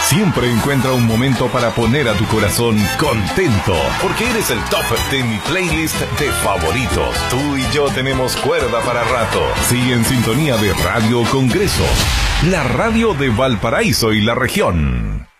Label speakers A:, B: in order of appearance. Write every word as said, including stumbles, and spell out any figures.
A: siempre encuentra un momento para poner a tu corazón contento, porque eres el top de mi playlist de favoritos. Tú y yo tenemos cuerda para rato. Sigue en sintonía de Radio Congreso, la radio de Valparaíso y la región.